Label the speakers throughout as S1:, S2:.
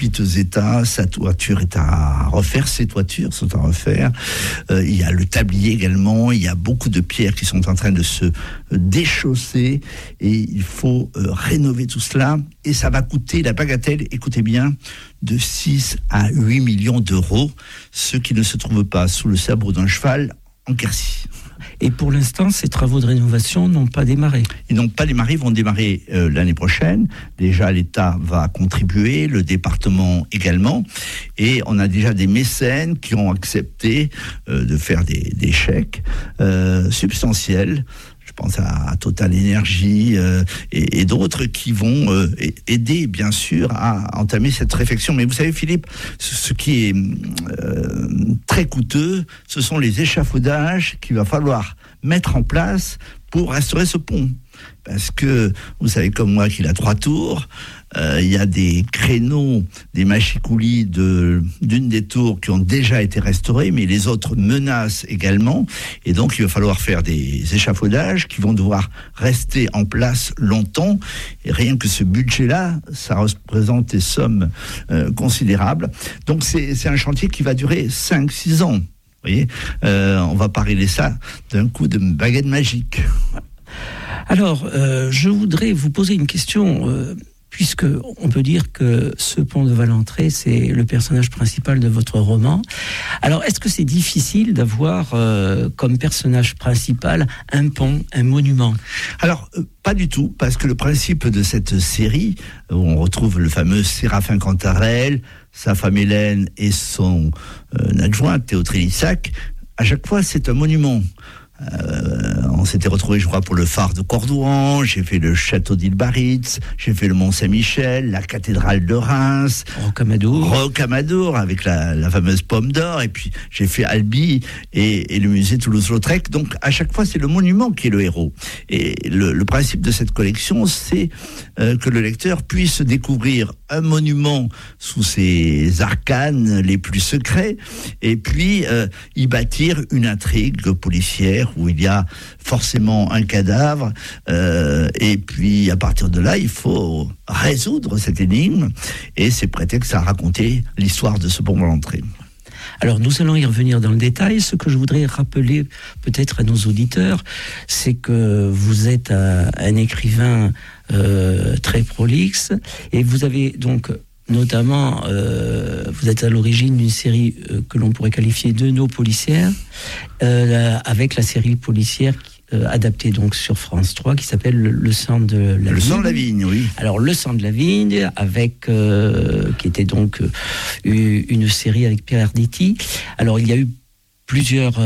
S1: piteux état, sa toiture est à refaire, ses toitures sont à refaire. Il y a le tablier également, il y a beaucoup de pierres qui sont en train de se déchausser et il faut rénover tout cela et ça va coûter la bagatelle, écoutez bien, de 6 à 8 millions d'euros, ce qui ne se trouve pas sous le sabre d'un cheval en Quercy.
S2: Et pour l'instant, ces travaux de rénovation n'ont pas démarré.
S1: Ils n'ont pas démarré, ils vont démarrer l'année prochaine. Déjà, l'État va contribuer, le département également. Et on a déjà des mécènes qui ont accepté de faire des chèques substantiels. Je pense à Total Énergie et d'autres qui vont aider, bien sûr, à entamer cette réflexion. Mais vous savez, Philippe, ce qui est très coûteux, ce sont les échafaudages qu'il va falloir mettre en place pour restaurer ce pont. Parce que, vous savez comme moi qu'il a 3 tours, il y a des créneaux, des machicoulis d'une des tours qui ont déjà été restaurées, mais les autres menacent également. Et donc, il va falloir faire des échafaudages qui vont devoir rester en place longtemps. Et rien que ce budget-là, ça représente des sommes considérables. Donc, c'est un chantier qui va durer 5-6 ans. Vous voyez, on va pas régler ça d'un coup de baguette magique.
S2: Alors, je voudrais vous poser une question, puisque on peut dire que ce pont de Valentré, c'est le personnage principal de votre roman. Alors, est-ce que c'est difficile d'avoir comme personnage principal un pont, un monument ?
S1: Alors, pas du tout, parce que le principe de cette série, où on retrouve le fameux Séraphin Cantarell, sa femme Hélène et son adjoint Théo Trélissac, à chaque fois, c'est un monument. On s'était retrouvés, je crois, pour le phare de Cordouan, j'ai fait le château d'Île-Baritz, j'ai fait le Mont-Saint-Michel, la cathédrale de Reims, Rocamadour avec la fameuse pomme d'or, et puis j'ai fait Albi et le musée Toulouse-Lautrec. Donc à chaque fois, c'est le monument qui est le héros. Et le principe de cette collection, c'est que le lecteur puisse découvrir un monument sous ses arcanes les plus secrets, et puis y bâtir une intrigue policière où il y a forcément un cadavre, et puis à partir de là, il faut résoudre cette énigme, et c'est prétexte à raconter l'histoire de ce pont Valentré.
S2: Alors nous allons y revenir dans le détail. Ce que je voudrais rappeler peut-être à nos auditeurs, c'est que vous êtes un écrivain très prolixe, et vous avez donc notamment, vous êtes à l'origine d'une série que l'on pourrait qualifier de nos policières, avec la série policière adaptée donc sur France 3 qui s'appelle Le sang de la vigne.
S1: Le sang de la vigne, oui.
S2: Alors Le sang de la vigne, avec qui était donc une série avec Pierre Arditi. Alors il y a eu plusieurs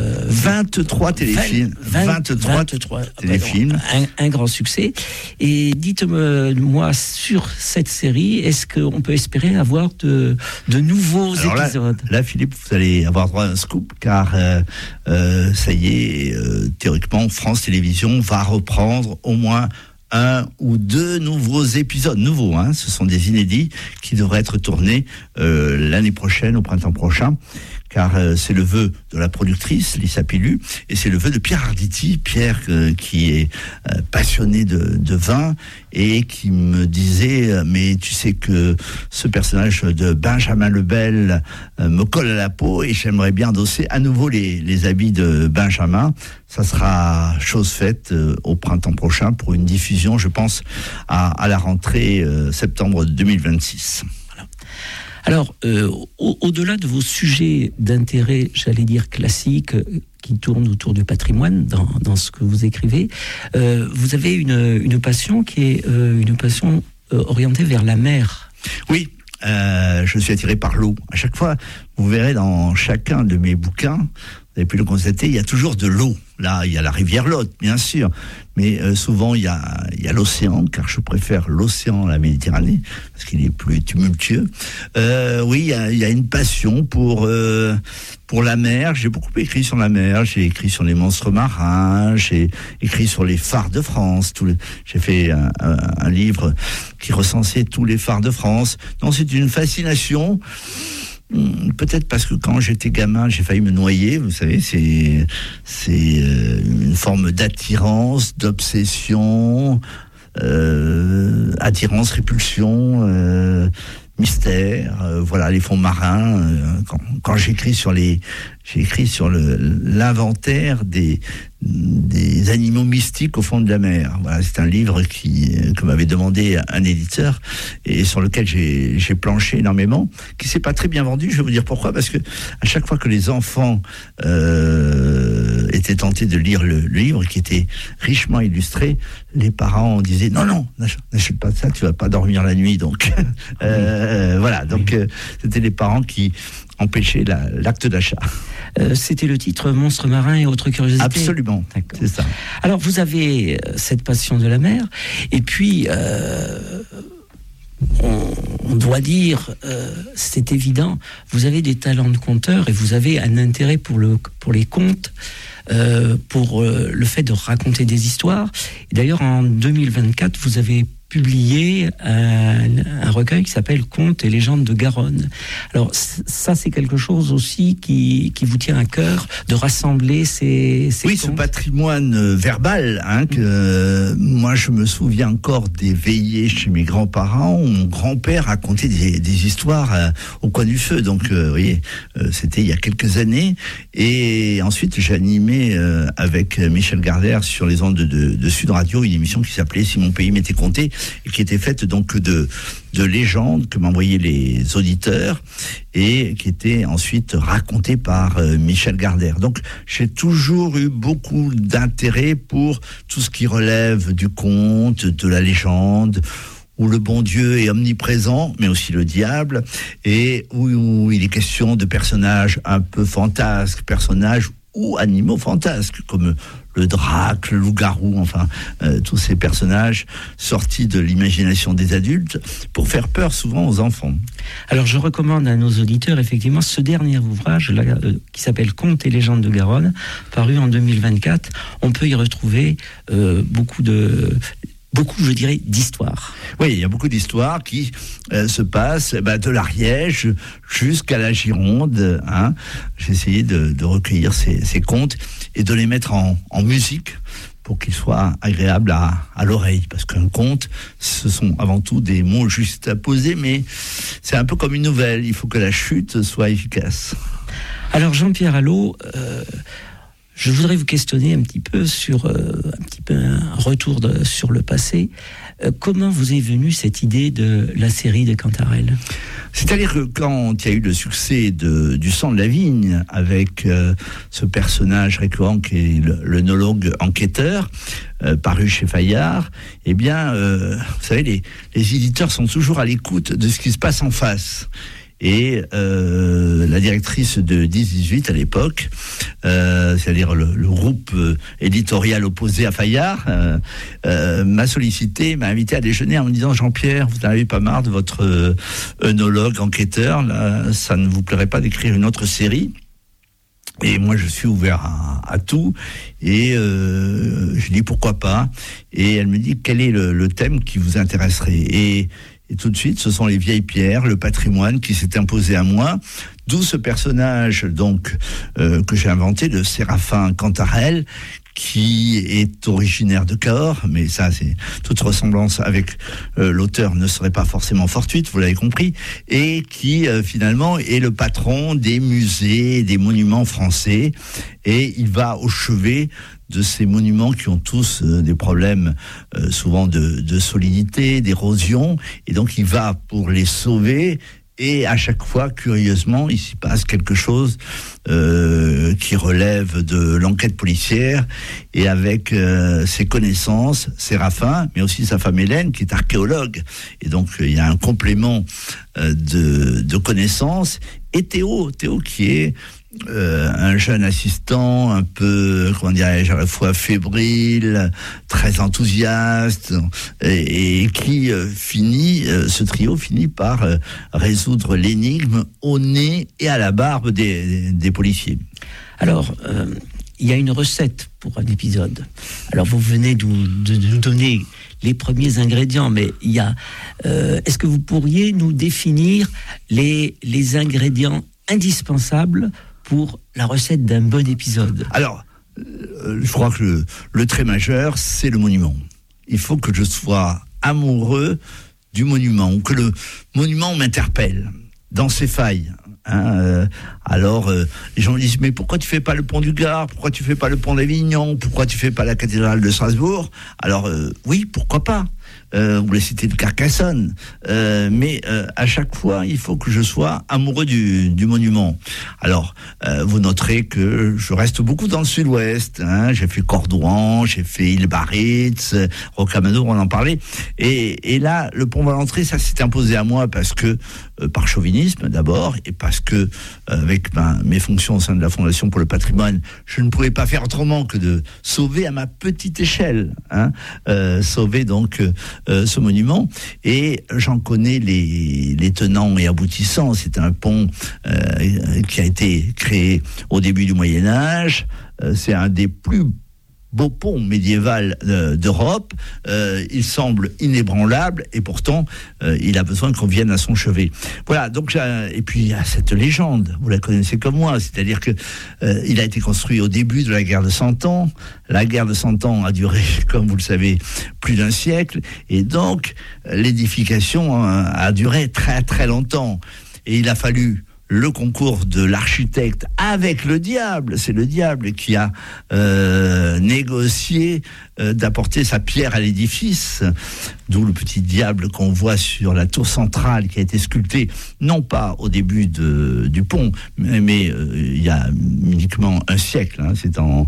S1: 23 téléfilms, 23 téléfilms,
S2: un grand succès. Et dites-moi sur cette série, est-ce qu'on peut espérer avoir de nouveaux épisodes ?
S1: Là, Philippe, vous allez avoir droit à un scoop, car ça y est, théoriquement, France Télévisions va reprendre au moins 1 ou 2 nouveaux épisodes, nouveaux, ce sont des inédits qui devraient être tournés l'année prochaine, au printemps prochain, car c'est le vœu de la productrice Lisa Pilu, et c'est le vœu de Pierre Arditi, Pierre qui est passionné de vin, et qui me disait, mais tu sais que ce personnage de Benjamin Lebel me colle à la peau, et j'aimerais bien endosser à nouveau les habits de Benjamin. Ça sera chose faite au printemps prochain pour une diffusion, je pense, à la rentrée septembre 2026.
S2: Alors, au-delà de vos sujets d'intérêt, j'allais dire classiques, qui tournent autour du patrimoine dans ce que vous écrivez, vous avez une passion qui est une passion orientée vers la mer. Oui.
S1: Je suis attiré par l'eau. À chaque fois, vous verrez dans chacun de mes bouquins, vous avez pu le constater, il y a toujours de l'eau. Là, il y a la rivière Lot, bien sûr, mais souvent il y a l'océan, car je préfère l'océan à la Méditerranée, parce qu'il est plus tumultueux. Oui, il y a une passion pour la mer. J'ai beaucoup écrit sur la mer, j'ai écrit sur les monstres marins, j'ai écrit sur les phares de France. J'ai fait un livre qui recensait tous les phares de France. Non, c'est une fascination. Peut-être parce que quand j'étais gamin, j'ai failli me noyer, vous savez, c'est une forme d'attirance, d'obsession, attirance, répulsion, mystère. terre, voilà, les fonds marins. Quand j'écris sur l'inventaire des animaux mystiques au fond de la mer. Voilà, c'est un livre que m'avait demandé un éditeur et sur lequel j'ai planché énormément, qui s'est pas très bien vendu. Je vais vous dire pourquoi, parce que à chaque fois que les enfants étaient tentés de lire le livre, qui était richement illustré, les parents disaient non, n'achète pas ça, tu vas pas dormir la nuit. Donc voilà, donc c'était les parents qui empêchaient l'acte d'achat.
S2: C'était le titre Monstres marins et autres curiosités.
S1: Absolument,
S2: d'accord.
S1: C'est ça.
S2: Alors vous avez cette passion de la mer, et puis on doit dire, c'est évident, vous avez des talents de conteur et vous avez un intérêt pour les contes, pour le fait de raconter des histoires. Et d'ailleurs, en 2024, vous avez publié un recueil qui s'appelle Contes et légendes de Garonne. Alors ça, c'est quelque chose aussi qui vous tient à cœur, de rassembler ces
S1: oui,
S2: contes.
S1: ce patrimoine verbal, que moi je me souviens encore des veillées chez mes grands-parents où mon grand-père racontait des histoires au coin du feu. Donc vous voyez, c'était il y a quelques années. Et ensuite j'ai animé avec Michel Gardère sur les ondes de Sud Radio une émission qui s'appelait Si mon pays m'était compté, et qui était faite donc de légendes que m'envoyaient les auditeurs et qui étaient ensuite racontées par Michel Gardère. Donc j'ai toujours eu beaucoup d'intérêt pour tout ce qui relève du conte, de la légende, où le bon Dieu est omniprésent, mais aussi le diable, et où il est question de personnages un peu fantasques, personnages ou animaux fantasques, comme le drac, le loup-garou, enfin, tous ces personnages sortis de l'imagination des adultes pour faire peur souvent aux enfants.
S2: Alors je recommande à nos auditeurs effectivement ce dernier ouvrage là, qui s'appelle Contes et légendes de Garonne, paru en 2024. On peut y retrouver beaucoup, je dirais, d'histoires.
S1: Oui, il y a beaucoup d'histoires qui se passent de l'Ariège jusqu'à la Gironde. J'ai essayé de recueillir ces contes et de les mettre en musique pour qu'ils soient agréables à l'oreille. Parce qu'un conte, ce sont avant tout des mots juste à poser, mais c'est un peu comme une nouvelle. Il faut que la chute soit efficace.
S2: Alors Jean-Pierre Allot, je voudrais vous questionner un petit peu sur un retour sur le passé. Comment vous est venue cette idée de la série de Cantarelle ?
S1: C'est-à-dire que quand il y a eu le succès du Sang de la Vigne, avec ce personnage récurrent qui est l'œnologue enquêteur, paru chez Fayard, eh bien, vous savez, les éditeurs sont toujours à l'écoute de ce qui se passe en face. Et la directrice de 10-18 à l'époque, c'est-à-dire le groupe éditorial opposé à Fayard, m'a sollicité, m'a invité à déjeuner en me disant: Jean-Pierre, vous n'avez pas marre de votre œnologue enquêteur, là, ça ne vous plairait pas d'écrire une autre série? Et moi, je suis ouvert à tout. Et je dis pourquoi pas. Et elle me dit: quel est le thème qui vous intéresserait? Et tout de suite, ce sont les vieilles pierres, le patrimoine qui s'est imposé à moi. D'où ce personnage donc que j'ai inventé de Séraphin Cantarelle, qui est originaire de Cahors, mais ça, c'est toute ressemblance avec l'auteur ne serait pas forcément fortuite, vous l'avez compris, et qui finalement est le patron des musées, des monuments français, et il va au chevet de ces monuments qui ont tous des problèmes souvent de solidité, d'érosion, et donc il va pour les sauver. Et à chaque fois, curieusement, il s'y passe quelque chose qui relève de l'enquête policière. Et avec ses connaissances, Séraphin, mais aussi sa femme Hélène, qui est archéologue. Et donc, il y a un complément de connaissances. Et Théo qui est un jeune assistant un peu, comment dirais-je, à la fois fébrile, très enthousiaste, et qui ce trio finit par résoudre l'énigme au nez et à la barbe des policiers.
S2: Alors, il y a une recette pour un épisode. Alors, vous venez de nous donner les premiers ingrédients, mais il y a. Est-ce que vous pourriez nous définir les ingrédients indispensables pour la recette d'un bon épisode?
S1: Alors, je crois que le trait majeur, c'est le monument. Il faut que je sois amoureux du monument, ou que le monument m'interpelle dans ses failles. Alors, les gens me disent, mais pourquoi tu fais pas le pont du Gard? Pourquoi tu fais pas le pont d'Avignon? Pourquoi tu fais pas la cathédrale de Strasbourg? Alors, oui, pourquoi pas? Ou la cité de Carcassonne. Mais à chaque fois, il faut que je sois amoureux du monument. Alors, vous noterez que je reste beaucoup dans le sud-ouest. J'ai fait Cordouan, j'ai fait Île-Baritz, Rocamadour, on en parlait. Et là, le pont Valentré, ça s'est imposé à moi parce que, par chauvinisme d'abord, et parce que, avec mes fonctions au sein de la Fondation pour le patrimoine, je ne pouvais pas faire autrement que de sauver à ma petite échelle, sauver donc ce monument, et j'en connais les tenants et aboutissants. C'est un pont qui a été créé au début du Moyen-Âge. C'est un des plus beau pont médiéval d'Europe. Il semble inébranlable et pourtant il a besoin qu'on vienne à son chevet. Voilà, donc et puis il y a cette légende, vous la connaissez comme moi, c'est-à-dire que il a été construit au début de la guerre de 100 ans. La guerre de 100 ans a duré, comme vous le savez, plus d'un siècle, et donc l'édification a duré très très longtemps, et il a fallu le concours de l'architecte avec le diable. C'est le diable qui a négocié d'apporter sa pierre à l'édifice, d'où le petit diable qu'on voit sur la tour centrale qui a été sculptée, non pas au début du pont, mais il y a uniquement un siècle. C'est en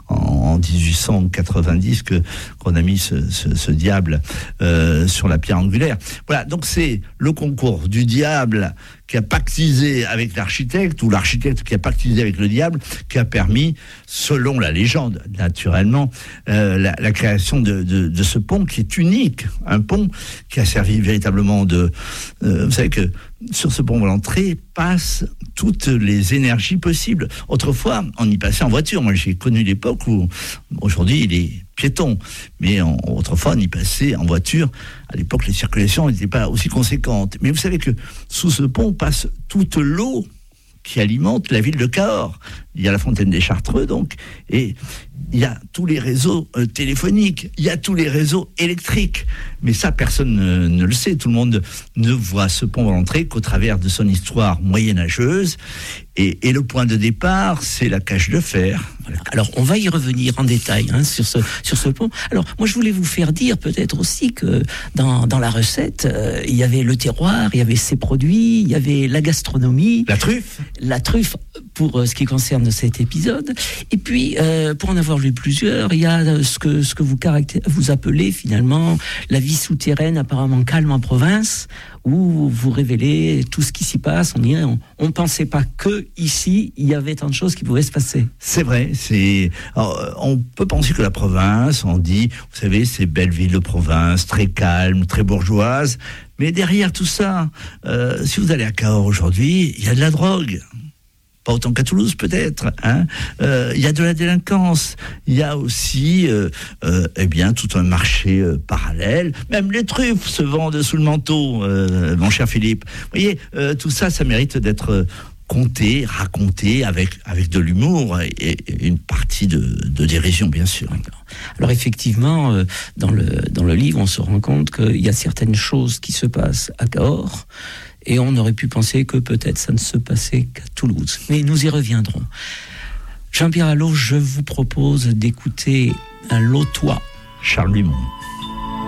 S1: 1890 qu'on a mis ce diable sur la pierre angulaire. Voilà, donc c'est le concours du diable qui a pactisé avec l'architecte, ou l'architecte qui a pactisé avec le diable, qui a permis, selon la légende, naturellement, la création de ce pont qui est unique, un pont qui a servi véritablement vous savez que sur ce pont Valentré passent toutes les énergies possibles. Autrefois, on y passait en voiture. Moi, j'ai connu l'époque où, aujourd'hui, il est piéton. Mais autrefois, on y passait en voiture. À l'époque, les circulations n'étaient pas aussi conséquentes. Mais vous savez que sous ce pont passe toute l'eau qui alimente la ville de Cahors. Il y a la fontaine des Chartreux, donc, et il y a tous les réseaux téléphoniques, il y a tous les réseaux électriques. Mais ça, personne ne le sait. Tout le monde ne voit ce pont Valentré qu'au travers de son histoire moyenâgeuse. Et le point de départ, c'est la cage de fer.
S2: Voilà. Alors, on va y revenir en détail sur ce pont. Alors, moi, je voulais vous faire dire peut-être aussi que dans la recette, il y avait le terroir, il y avait ses produits, il y avait la gastronomie. La truffe, pour ce qui concerne cet épisode. Et puis, pour en avoir lu plusieurs, il y a ce que vous appelez finalement la vie souterraine apparemment calme en province, où vous révélez tout ce qui s'y passe. On ne pensait pas que ici il y avait tant de choses qui pouvaient se passer.
S1: C'est vrai. On peut penser que la province, on dit, vous savez, c'est belle ville de province, très calme, très bourgeoise. Mais derrière tout ça, si vous allez à Cahors aujourd'hui, il y a de la drogue. Pas autant qu'à Toulouse peut-être. Il y a de la délinquance. Il y a aussi, tout un marché parallèle. Même les truffes se vendent sous le manteau, mon cher Philippe. Vous voyez, tout ça, ça mérite d'être conté, raconté avec de l'humour et une partie de dérision, bien sûr.
S2: Alors effectivement, dans le livre, on se rend compte qu'il y a certaines choses qui se passent à Cahors. Et on aurait pu penser que peut-être ça ne se passait qu'à Toulouse. Mais nous y reviendrons. Jean-Pierre Allot, je vous propose d'écouter un Lotois.
S1: Charles Lumont.